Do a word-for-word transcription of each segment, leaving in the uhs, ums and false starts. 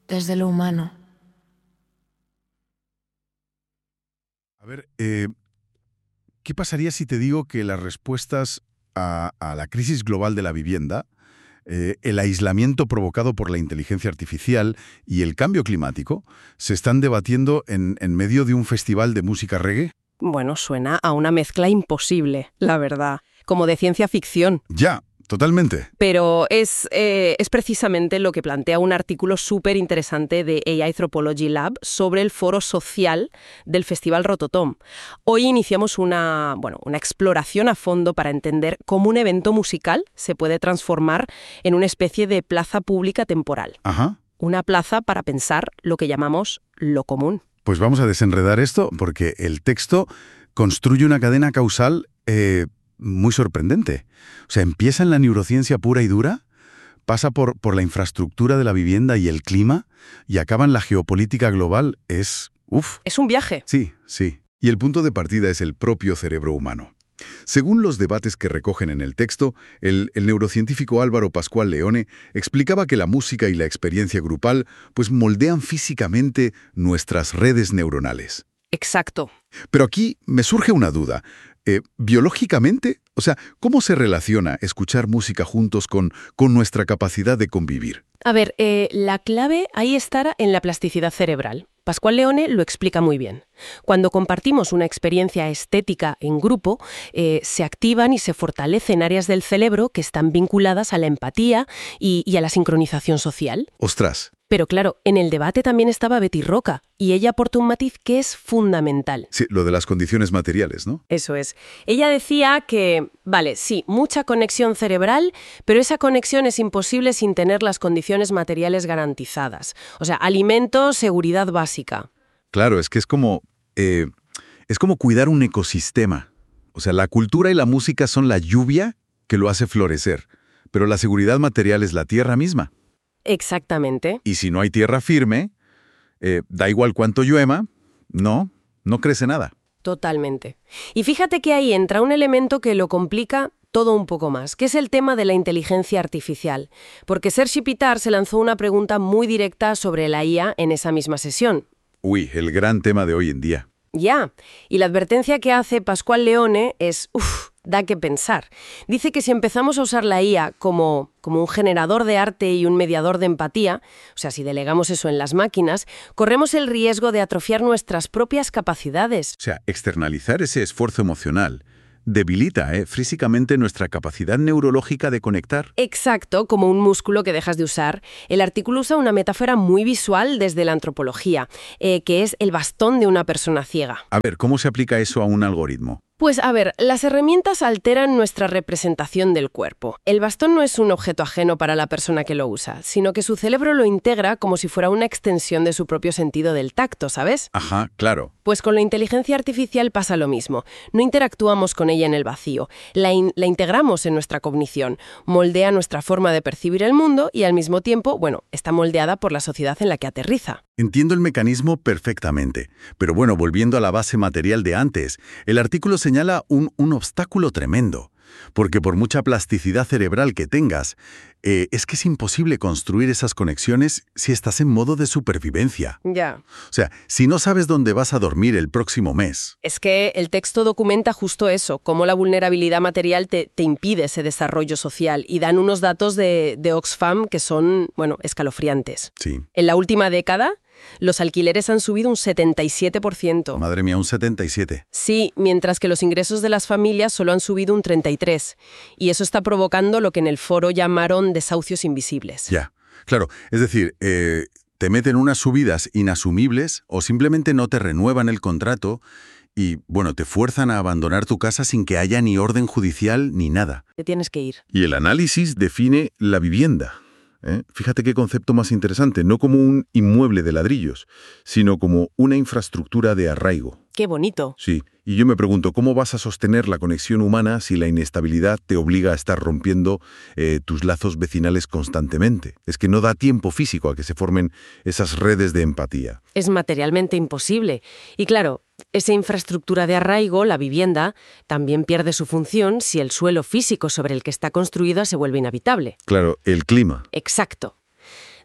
desde lo humano. A ver, eh, ¿qué pasaría si te digo que las respuestas a, a la crisis global de la vivienda, eh, el aislamiento provocado por la inteligencia artificial y el cambio climático se están debatiendo en, en medio de un festival de música reggae? Bueno, suena a una mezcla imposible, la verdad, como de ciencia ficción. Ya, totalmente. Pero es, eh, es precisamente lo que plantea un artículo súper interesante de A I Anthropology Lab sobre el foro social del Festival Rototom. Hoy iniciamos una, bueno, una exploración a fondo para entender cómo un evento musical se puede transformar en una especie de plaza pública temporal. Ajá. Una plaza para pensar lo que llamamos lo común. Pues vamos a desenredar esto porque el texto construye una cadena causal eh, muy sorprendente. O sea, empieza en la neurociencia pura y dura, pasa por, por la infraestructura de la vivienda y el clima, y acaba en la geopolítica global. Es... ¡Uf! Es un viaje. Sí, sí. Y el punto de partida es el propio cerebro humano. Según los debates que recogen en el texto, el, el neurocientífico Álvaro Pascual Leone explicaba que la música y la experiencia grupal pues moldean físicamente nuestras redes neuronales. Exacto. Pero aquí me surge una duda. Eh, ¿Biológicamente? O sea, ¿cómo se relaciona escuchar música juntos con, con nuestra capacidad de convivir? A ver, eh, la clave ahí estará en la plasticidad cerebral. Pascual Leone lo explica muy bien. Cuando compartimos una experiencia estética en grupo, eh, se activan y se fortalecen áreas del cerebro que están vinculadas a la empatía y, y a la sincronización social. ¡Ostras! Pero claro, en el debate también estaba Betty Roca, y ella aporta un matiz que es fundamental. Sí, lo de las condiciones materiales, ¿no? Eso es. Ella decía que, vale, sí, mucha conexión cerebral, pero esa conexión es imposible sin tener las condiciones materiales garantizadas. O sea, alimento, seguridad básica. Claro, es que es como, eh, es como cuidar un ecosistema. O sea, la cultura y la música son la lluvia que lo hace florecer, pero la seguridad material es la tierra misma. Exactamente. Y si no hay tierra firme, eh, da igual cuánto llueva, no, no crece nada. Totalmente. Y fíjate que ahí entra un elemento que lo complica todo un poco más, que es el tema de la inteligencia artificial. Porque Sergi Pittar se lanzó una pregunta muy directa sobre la I A en esa misma sesión. Uy, el gran tema de hoy en día. Ya, y la advertencia que hace Pascual Leone es, uff, da que pensar. Dice que si empezamos a usar la I A como, como un generador de arte y un mediador de empatía, o sea, si delegamos eso en las máquinas, corremos el riesgo de atrofiar nuestras propias capacidades. O sea, externalizar ese esfuerzo emocional debilita eh, físicamente nuestra capacidad neurológica de conectar. Exacto, como un músculo que dejas de usar. El artículo usa una metáfora muy visual desde la antropología, eh, que es el bastón de una persona ciega. A ver, ¿cómo se aplica eso a un algoritmo? Pues a ver, las herramientas alteran nuestra representación del cuerpo. El bastón no es un objeto ajeno para la persona que lo usa, sino que su cerebro lo integra como si fuera una extensión de su propio sentido del tacto, ¿sabes? Ajá, claro. Pues con la inteligencia artificial pasa lo mismo. No interactuamos con ella en el vacío, la, in- la integramos en nuestra cognición, moldea nuestra forma de percibir el mundo y al mismo tiempo, bueno, está moldeada por la sociedad en la que aterriza. Entiendo el mecanismo perfectamente, pero bueno, volviendo a la base material de antes, el artículo señala un, un obstáculo tremendo, porque por mucha plasticidad cerebral que tengas, eh, es que es imposible construir esas conexiones si estás en modo de supervivencia. Ya. O sea, si no sabes dónde vas a dormir el próximo mes. Es que el texto documenta justo eso, cómo la vulnerabilidad material te, te impide ese desarrollo social, y dan unos datos de, de Oxfam que son, bueno, escalofriantes. Sí. En la última década, los alquileres han subido un setenta y siete por ciento. Madre mía, un setenta y siete. Sí, mientras que los ingresos de las familias solo han subido un treinta y tres. Y eso está provocando lo que en el foro llamaron desahucios invisibles. Ya, claro. Es decir, eh, te meten unas subidas inasumibles o simplemente no te renuevan el contrato y, bueno, te fuerzan a abandonar tu casa sin que haya ni orden judicial ni nada. Te tienes que ir. Y el análisis define la vivienda. ¿Eh? Fíjate qué concepto más interesante, no como un inmueble de ladrillos, sino como una infraestructura de arraigo. ¡Qué bonito! Sí, y yo me pregunto, ¿cómo vas a sostener la conexión humana si la inestabilidad te obliga a estar rompiendo eh, tus lazos vecinales constantemente? Es que no da tiempo físico a que se formen esas redes de empatía. Es materialmente imposible. Y claro, esa infraestructura de arraigo, la vivienda, también pierde su función si el suelo físico sobre el que está construida se vuelve inhabitable. Claro, el clima. Exacto.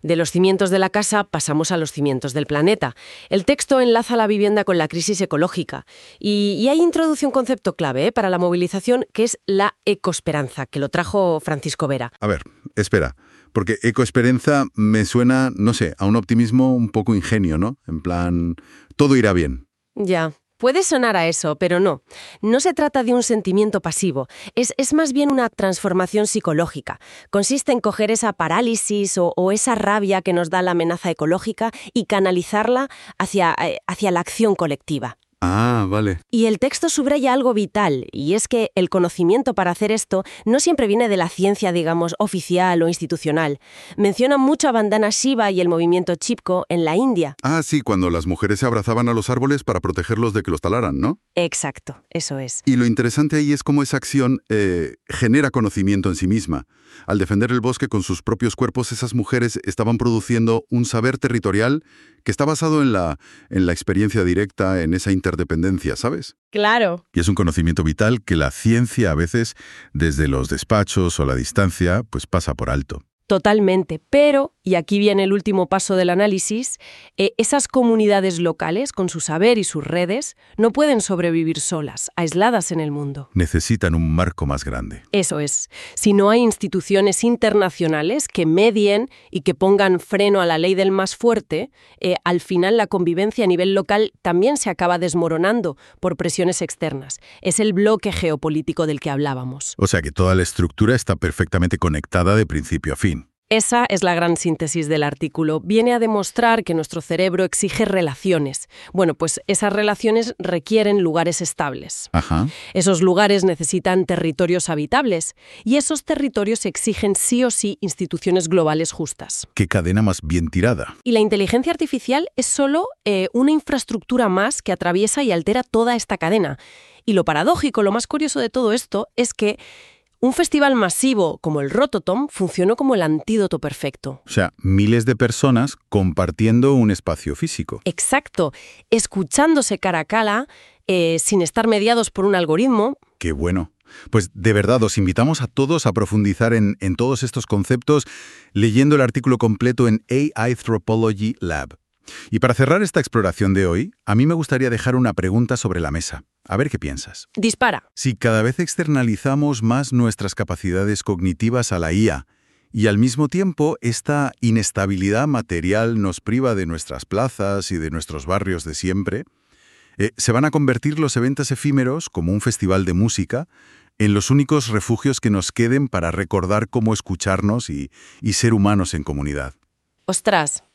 De los cimientos de la casa pasamos a los cimientos del planeta. El texto enlaza la vivienda con la crisis ecológica. Y, y ahí introduce un concepto clave ¿eh? para la movilización, que es la ecoesperanza, que lo trajo Francisco Vera. A ver, espera, porque ecoesperanza me suena, no sé, a un optimismo un poco ingenio, ¿no? En plan, todo irá bien. Ya. Puede sonar a eso, pero no. No se trata de un sentimiento pasivo. Es, es más bien una transformación psicológica. Consiste en coger esa parálisis o, o esa rabia que nos da la amenaza ecológica y canalizarla hacia, hacia la acción colectiva. Ah, vale. Y el texto subraya algo vital, y es que el conocimiento para hacer esto no siempre viene de la ciencia, digamos, oficial o institucional. Menciona mucho a Vandana Shiva y el movimiento Chipko en la India. Ah, sí, cuando las mujeres se abrazaban a los árboles para protegerlos de que los talaran, ¿no? Exacto, eso es. Y lo interesante ahí es cómo esa acción eh, genera conocimiento en sí misma. Al defender el bosque con sus propios cuerpos, esas mujeres estaban produciendo un saber territorial que está basado en la, en la experiencia directa, en esa interdependencia, ¿sabes? Claro. Y es un conocimiento vital que la ciencia a veces, desde los despachos o la distancia, pues pasa por alto. Totalmente, pero, y aquí viene el último paso del análisis, eh, esas comunidades locales, con su saber y sus redes, no pueden sobrevivir solas, aisladas en el mundo. Necesitan un marco más grande. Eso es. Si no hay instituciones internacionales que medien y que pongan freno a la ley del más fuerte, eh, al final la convivencia a nivel local también se acaba desmoronando por presiones externas. Es el bloque geopolítico del que hablábamos. O sea que toda la estructura está perfectamente conectada de principio a fin. Esa es la gran síntesis del artículo. Viene a demostrar que nuestro cerebro exige relaciones. Bueno, pues esas relaciones requieren lugares estables. Ajá. Esos lugares necesitan territorios habitables y esos territorios exigen sí o sí instituciones globales justas. Qué cadena más bien tirada. Y la inteligencia artificial es solo eh, una infraestructura más que atraviesa y altera toda esta cadena. Y lo paradójico, lo más curioso de todo esto es que un festival masivo como el Rototom funcionó como el antídoto perfecto. O sea, miles de personas compartiendo un espacio físico. Exacto, escuchándose cara a cara, eh, sin estar mediados por un algoritmo. ¡Qué bueno! Pues de verdad, os invitamos a todos a profundizar en, en todos estos conceptos leyendo el artículo completo en A I Anthropology Lab. Y para cerrar esta exploración de hoy, a mí me gustaría dejar una pregunta sobre la mesa. A ver qué piensas. Dispara. Si cada vez externalizamos más nuestras capacidades cognitivas a la I A y al mismo tiempo esta inestabilidad material nos priva de nuestras plazas y de nuestros barrios de siempre, eh, se van a convertir los eventos efímeros, como un festival de música, en los únicos refugios que nos queden para recordar cómo escucharnos y, y ser humanos en comunidad. Ostras.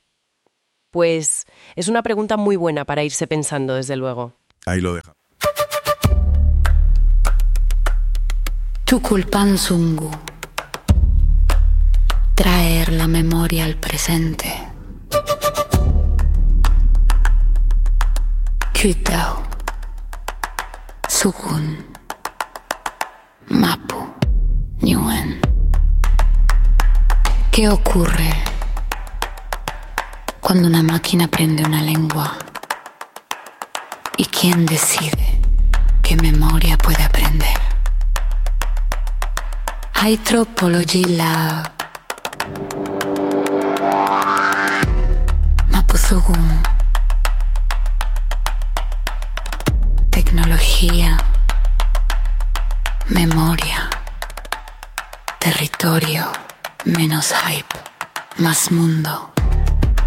Pues es una pregunta muy buena para irse pensando, desde luego. Ahí lo deja. Chukulpan Sungu. Traer la memoria al presente. Kyutao. Sugun. Mapu. Nyuen. ¿Qué ocurre cuando una máquina aprende una lengua? ¿Y quién decide qué memoria puede aprender? Anthropology Lab. Mapuzugún. Tecnología. Memoria. Territorio. Menos hype. Más mundo.